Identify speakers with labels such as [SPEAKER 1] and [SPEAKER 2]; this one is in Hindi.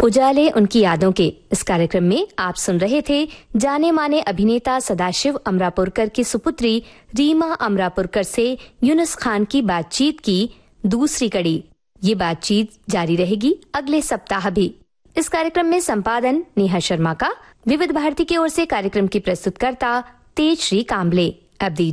[SPEAKER 1] उजाले उनकी यादों के इस कार्यक्रम में आप सुन रहे थे जाने माने अभिनेता सदाशिव अमरापुरकर की सुपुत्री रीमा अमरापुरकर से यूनुस खान की बातचीत की दूसरी कड़ी। ये बातचीत जारी रहेगी अगले सप्ताह भी। इस कार्यक्रम में संपादन नेहा शर्मा का। विविध भारती की ओर से कार्यक्रम की प्रस्तुतकर्ता तेजश्री काम्बले। अब